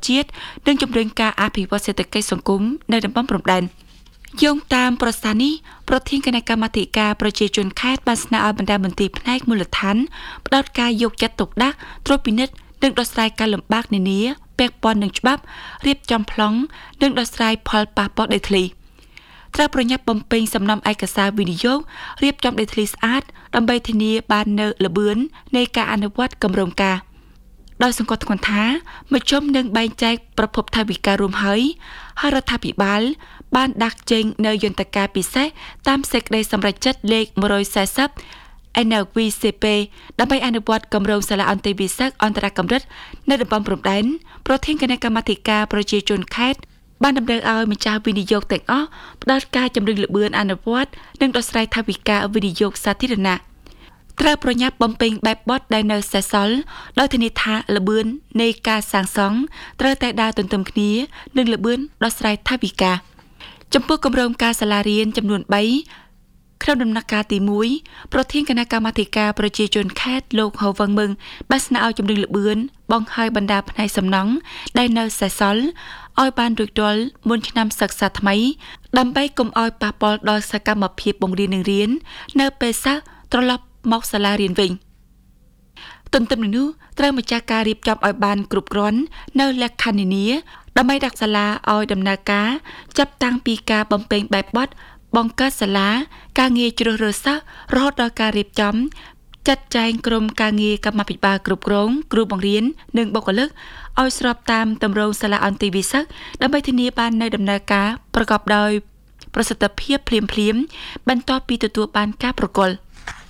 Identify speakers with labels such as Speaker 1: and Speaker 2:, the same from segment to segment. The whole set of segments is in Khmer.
Speaker 1: ជាតិនិងជំរុញការអភិវឌ្ឍសេដ្ឋកិច្ចសង្គមនៅតំបន់ព្រំដែនយោងតាមប្រសាសន៍នេះប្រធានគណៈកម្មាធិការប្រជាជនខេត្តបានស្នើឲ្យបណ្ដាមន្ត្រីផ្នែកមូលដ្ឋានផ្ដោតការយកចិត្តទុកដាក់ត្រួតពិនិត្យនិងដោះស្រាយការលំបាកនានាពាក់ព័ន្ធនឹងច្បាប់រៀបចំប្លង់និងដោះស្រាយផលប៉ះពាល់ដីធ្លីត្រូវប្រញាប់បំពេញសំណុំឯកសារវិនិយោគរៀបចំដីធ្លីស្អាតដើម្បីធានាបាននូវល្បឿននៃការអនុវត្តគម្រោងការដោយសង្កត់ធ្ងន់ថាមជ្ឈមនឹងបែងចែកប្រភពថវិការួមហើយរដ្ឋាភិបាលបានដាក់ចេញនៅយន្តការពិសេសតាមសេចក្តីសម្រេចចិត្តលេខ140 NLVCP ដើម្បីអនុវត្តគម្រោងសាលាអន្តេវាសិកអន្តរកម្រិតនៅតំបន់ព្រំដែនប្រធានគណៈកម្មាធិការប្រជាជនខេត្តបានតម្រូវឲ្យម្ចាស់វិនិយោគទាំងអស់ផ្ដល់ការជំរុញល្បឿនអនុវត្តនិងដោះស្រាយថវិកាវិនិយោគសាធារណៈត្រូវប្រញាប់បំពេញបែបបទដែលនៅសេសសល់ដោយធានាថាល្បឿននៃការសាងសង់ត្រូវតែដើរទន្ទឹមគ្នានឹងល្បឿនដោះស្រាយថវិកាចំពោះគម្រោងការសាលារៀនចំនួន3ក្នុងដំណាក់កាលទី1ប្រធានគណៈកម្មាធិការប្រជាជនខេត្តលោកហូវឹងមឹងបានស្នើឲ្យជំរុញល្បឿនបង្ហើយបណ្ដាផ្នែកសំណង់ដែលនៅសេសសល់ឲ្យបានរួចរាល់មុនឆ្នាំសិក្សាថ្មីដើម្បីកុំឲ្យប៉ះពាល់ដល់សកម្មភាពបង្រៀននិងរៀននៅពេលសិស្សត្រឡប់មកសាលារៀនវិញទន្ទឹមនឹងនោះត្រូវម្ចាស់ការរៀបចំឲ្យបានគ្រប់គ្រាន់នៅលក្ខខណ្ឌនានាដើម្បីដាក់សាលាឲ្យដំណើរការចាប់តាំងពីការបំពេញបែបបទបង្កើតសាលាការងារជ្រើសរើសសិស្សរហូតដល់ការរៀបចំចាត់ចែងក្រុមការងារកម្មាភិបាលគ្រប់គ្រងគ្រូបង្រៀននិងបុគ្គលិកឲ្យស្របតាមទម្រង់សាលាអន្តេវាសិកដើម្បីធានាបាននូវដំណើរការប្រកបដោយប្រសិទ្ធភាពភ្លាមៗបន្ទាប់ពីទទួលបានការប្រគល់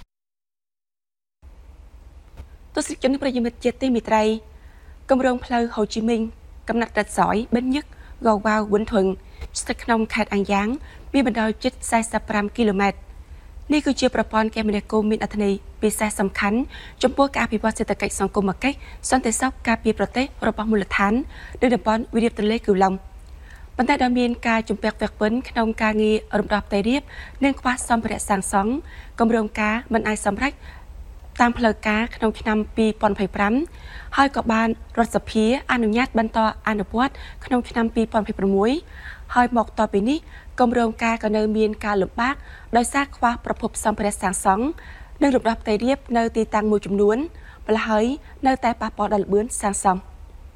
Speaker 1: ទស្សនិកជនប្រិយមិត្តជាទីមេត្រីគម្រោងផ្លូវហូជីមិញកំណាត់រ៉ាត់សយបិញញឹកកវ៉ាវវុនធុងស្ថិតក្នុងខេត្តអាំងយ៉ាងមានបណ្ដោយជិត45គីឡូម៉ែត្រនេះគឺជាប្រព័ន្ធគមនាគមន៍មានអត្ថន័យពិសេសសំខាន់ចំពោះការអភិវឌ្ឍសេដ្ឋកិច្ចសង្គមគិច្ចសន្តិសុខការពារប្រទេសរបស់មូលដ្ឋាននៅតំបន់វិរាបទន្លេគូឡុងប៉ុន្តែដោយមានការជំពាក់វាក់វិនក្នុងការងាររំដោះផ្ទៃរាបនិងខ្វះសម្ភារៈសាងសង់គម្រោងការមិនអាចសម្រេចតាមផ្លូវការក្នុងឆ្នាំ2025ហើយក៏បានរដ្ឋសភាអនុញ្ញាតបន្តអនុវត្តក្នុងឆ្នាំ2026ហើយមកតទៅនេះគម្រោងការក៏នៅមានការលំបាកដោយសារខ្វះប្រភពសម្ភារៈសាងសង់និងរំដោះផ្ទៃរាបនៅទីតាំងមួយចំនួនម្ល៉េះហើយនៅតែប៉ះពាល់ដល់ល្បឿនសាងសង់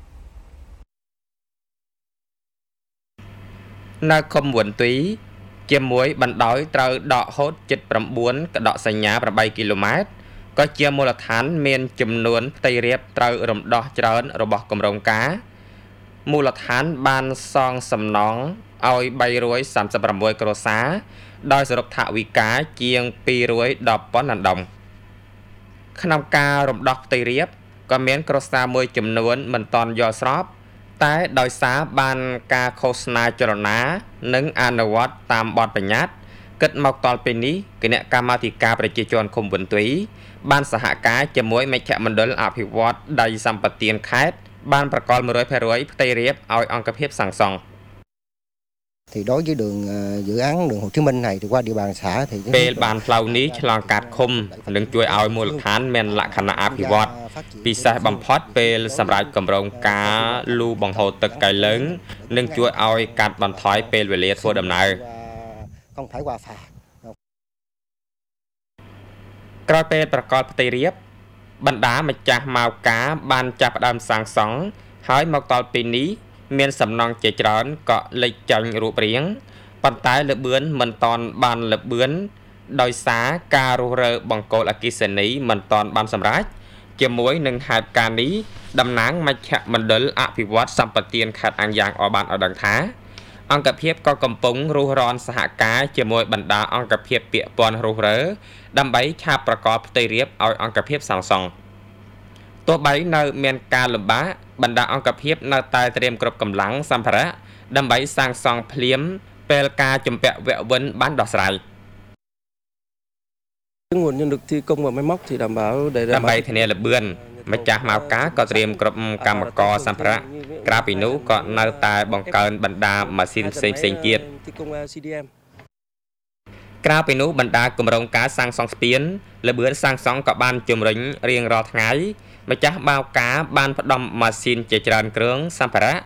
Speaker 2: នៅខុំវន្ទីជាមួយបណ្ដោយត្រូវដកហូតជិត9កដកសញ្ញា8គីឡូម៉ែត្រក៏ជាមូលដ្ឋានមានចំនួនផ្ទៃរាបត្រូវរំដោះច្រើនរបស់គម្រោងការមូលដ្ឋានបានសងសំណងឲ្យ336គ្រួសារដោយសរុបថវិកាជាង210ពាន់ដុល្លារក្នុងការរំដោះផ្ទៃរាបក៏មានគ្រួសារមួយចំនួនមិនទាន់យល់ស្របតែដោយសារបានការឃោសនាចលនានិងអនុវត្តតាមបទបញ្ញត្តិគិតមកតលពេលនេះគណៈកម្មាធិការប្រជាជនឃុំវន្ទុយបានសហការជាមួយមជ្ឈមណ្ឌលអភិវឌ្ឍដីសម្បត្តិខេត្តបានប្រកល់ 100% ផ្ទៃរាបឲ្យអង្គភាពសាងសង់
Speaker 3: thì đối với đường dự án đường Hồ Chí Minh này thì qua địa bàn xã thì
Speaker 2: ពេលបានផ្លូវនេះឆ្លងកាត់ឃុំនឹងជួយឲ្យមូលដ្ឋានមានលក្ខណៈអភិវឌ្ឍពិសេសបំផុតពេលសម្រាប់គម្រោងការលូបង្ហូរទឹកកែលឹងនឹងជួយឲ្យកាត់បន្ថយពេលវេលាធ្វើដំណើរក្រោយពេលប្រកល់ផ្ទៃរាបបណ្ដាម្ចាស់ម៉ៅការបានចាប់ផ្ដើមសាងសង់ហើយមកដល់ពេលនេះមានសំណង់ជាច្រើនក៏លេចចាញ់រូបរាងប៉ុន្តែល្បឿនមិនតាន់បានល្បឿនដោយសារការរុះរើបង្គោលអគ្គិសនីមិនតាន់បានសម្រេចជាមួយនឹងហេតុការណ៍នេះតំណាងមជ្ឈមណ្ឌលអភិវឌ្ឍសម្បត្តិខេត្តអាំងយ៉ាងបានឲ្យដឹងថាអង្គភាពក៏កំពុងរុះរាន់សហការជាមួយបណ្ដាអង្គភាពពាក់ព័ន្ធរុះរើដើម្បីឆាប់ប្រកបផ្ទៃរាបឲ្យអង្គភាពសាងសង់ទោះបីនៅមានការលំបាកបណ្ដាអង្គភាពនៅតែត្រៀមគ្រប់កម្លាំងសម្ភារៈដើម្បីសាងសង់ភ្លាមពេលការជំពាក់វគ្គវិនបានដោះស្រាយ
Speaker 4: nguồn nhân lực thi công và máy móc thì đảm bảo để
Speaker 2: ដើម្បីធានាល្បឿនម្ចាស់ម៉ៅការក៏ត្រៀមគ្រប់កម្មករសម្ភារៈក្រៅពីនោះក៏នៅតែបង្កើនបណ្ដាម៉ាស៊ីនផ្សេងៗទៀតក្រៅពីនោះបណ្ដាគម្រោងការសាងសង់ស្ពានល្បឿនសាងសង់ក៏បានជំរុញរៀងរាល់ថ្ងៃម្ចាស់ម៉ៅការបានផ្ដំម៉ាស៊ីនជាច្រើនគ្រឿងសម្ភារៈ